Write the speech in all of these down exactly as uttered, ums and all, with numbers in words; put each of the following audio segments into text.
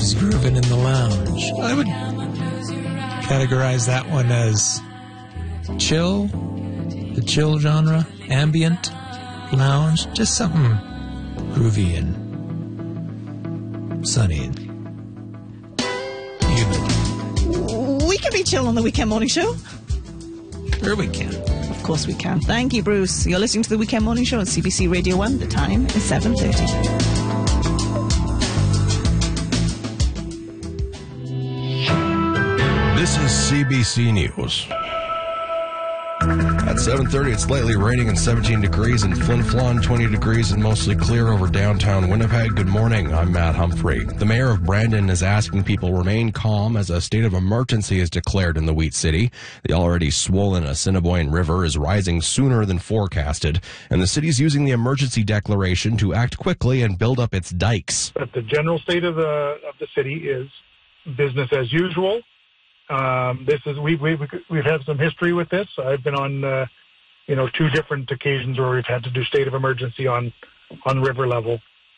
Just grooving in the lounge. I would categorize that one as chill, the chill genre, ambient, lounge, just something groovy and sunny and humid. We can be chill on the Weekend Morning Show. Sure we can. Of course we can. Thank you, Bruce. You're listening to the Weekend Morning Show on C B C Radio one. The time is seven thirty. This is C B C News. At seven thirty, it's slightly raining and seventeen degrees in Flin Flon, twenty degrees and mostly clear over downtown Winnipeg. Good morning, I'm Matt Humphrey. The mayor of Brandon is asking people remain calm as a state of emergency is declared in the Wheat City. The already swollen Assiniboine River is rising sooner than forecasted, and the city's using the emergency declaration to act quickly and build up its dikes. But the general state of the of the city is business as usual. Um, this is we we we've had some history with this. I've been on uh, you know two different occasions where we've had to do state of emergency on on river level,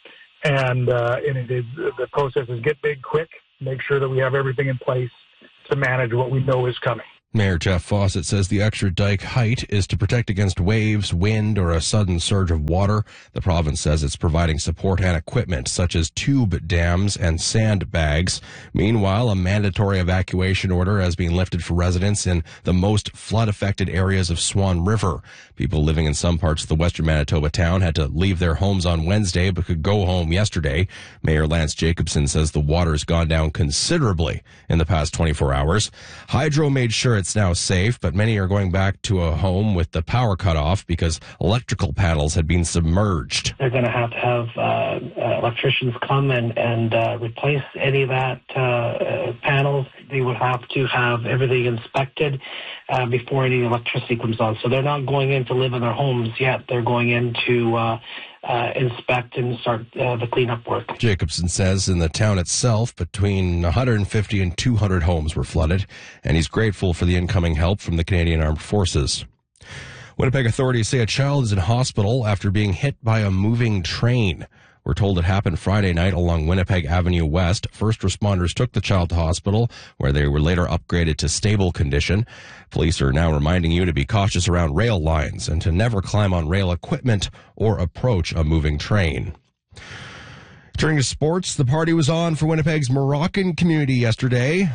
and uh, and it is, the process is get big quick, make sure that we have everything in place to manage what we know is coming. Mayor Jeff Fawcett says the extra dike height is to protect against waves, wind, or a sudden surge of water. The province says it's providing support and equipment such as tube dams and sandbags. Meanwhile, a mandatory evacuation order has been lifted for residents in the most flood-affected areas of Swan River. People living in some parts of the western Manitoba town had to leave their homes on Wednesday but could go home yesterday. Mayor Lance Jacobson says the water's gone down considerably in the past twenty-four hours. Hydro made sure it's now safe, but many are going back to a home with the power cut off because electrical panels had been submerged. They're going to have to have uh, uh, electricians come and, and uh, replace any of that uh, uh, panels. They would have to have everything inspected uh, before any electricity comes on. So they're not going in to live in their homes yet. They're going in to uh, uh, inspect and start uh, the cleanup work. Jacobson says in the town itself, between one hundred fifty and two hundred homes were flooded, and he's grateful for the incoming help from the Canadian Armed Forces. Winnipeg authorities say a child is in hospital after being hit by a moving train. We're told it happened Friday night along Winnipeg Avenue West. First responders took the child to hospital, where they were later upgraded to stable condition. Police are now reminding you to be cautious around rail lines and to never climb on rail equipment or approach a moving train. Turning to sports, the party was on for Winnipeg's Moroccan community yesterday.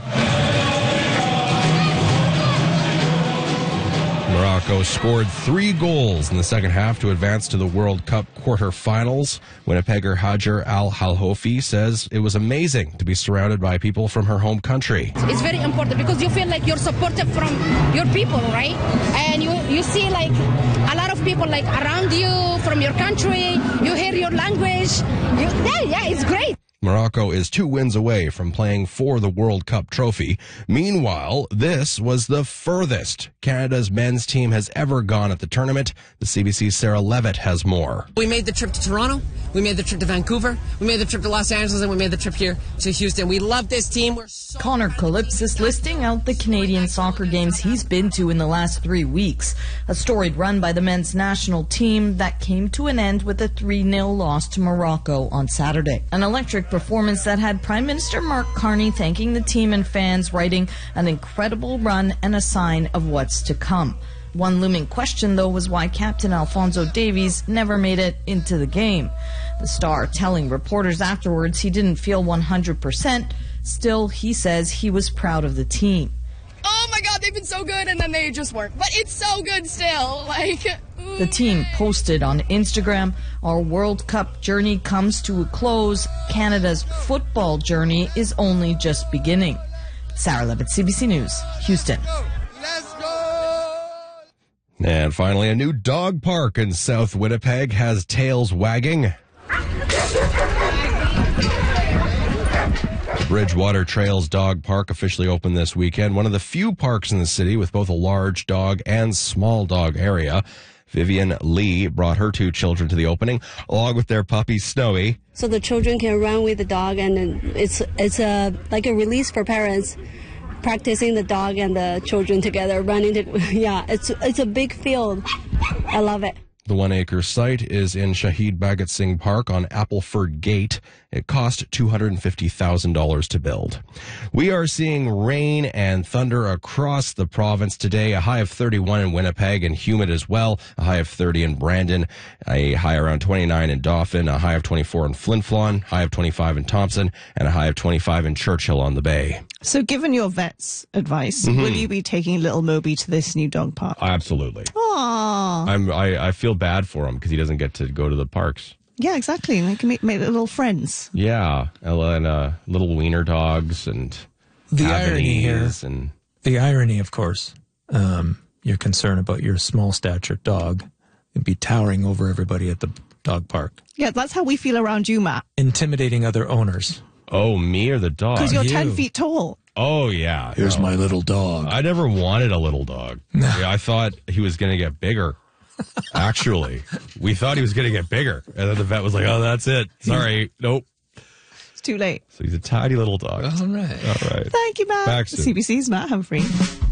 Morocco scored three goals in the second half to advance to the World Cup quarterfinals. Winnipegger Hajar Al-Halhofi says it was amazing to be surrounded by people from her home country. It's very important because you feel like you're supported from your people, right? And you, you see like a lot of people like around you from your country. You hear your language. You, yeah, yeah, it's great. Morocco is two wins away from playing for the World Cup trophy. Meanwhile, this was the furthest Canada's men's team has ever gone at the tournament. The C B C's Sarah Levitt has more. We made the trip to Toronto, we made the trip to Vancouver, we made the trip to Los Angeles, and we made the trip here to Houston. We love this team. We're so Connor Calypsis listing out the Canadian soccer games he's been to in the last three weeks. A storied run by the men's national team that came to an end with a three nil loss to Morocco on Saturday. An electric performance that had Prime Minister Mark Carney thanking the team and fans, writing an incredible run and a sign of what's to come. One looming question, though, was why Captain Alphonso Davies never made it into the game. The star telling reporters afterwards he didn't feel one hundred percent. Still, he says he was proud of the team. Oh my God, they've been so good, and then they just weren't. But it's so good still. Like, ooh. The team posted on Instagram, "Our World Cup journey comes to a close. Canada's football journey is only just beginning." Sarah Levitt, C B C News, Houston. Let's go! And finally, a new dog park in South Winnipeg has tails wagging. Bridgewater Trails Dog Park officially opened this weekend, one of the few parks in the city with both a large dog and small dog area. Vivian Lee brought her two children to the opening, along with their puppy Snowy. So the children can run with the dog, and it's it's a like a release for parents, practicing the dog and the children together, running. To, yeah, it's it's a big field. I love it. The one-acre site is in Shahid Bhagat Singh Park on Appleford Gate, It cost two hundred fifty thousand dollars to build. We are seeing rain and thunder across the province today. A high of thirty-one in Winnipeg and humid as well. A high of thirty in Brandon. A high around twenty-nine in Dauphin. A high of twenty-four in Flin Flon. High of twenty-five in Thompson. And a high of twenty-five in Churchill on the Bay. So given your vet's advice, Mm-hmm. will you be taking little Moby to this new dog park? Absolutely. Aww. I'm, I, I feel bad for him because he doesn't get to go to the parks. Yeah, exactly. They can make, make little friends. Yeah, and uh, little wiener dogs and The irony here, Havanese and the irony, of course, um, your concern about your small statured dog would be towering over everybody at the dog park, Yeah, that's how we feel around you, Matt. intimidating other owners. oh, me or the dog? Because you're you. ten feet tall. Oh yeah, Here's no. my little dog. I never wanted a little dog. Yeah, I thought he was going to get bigger. Actually, we thought he was going to get bigger, and then the vet was like, "Oh, that's it. Sorry, nope." It's too late. So he's a tiny little dog. All right. All right. Thank you, Matt. Back soon. C B C's Matt Humphrey.